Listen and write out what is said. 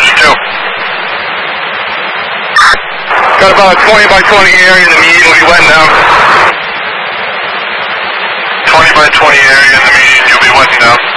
Position 2. Got about a 20 by 20 area in the median, will be wet now. 20 by 20 area in the median, you'll be wet now.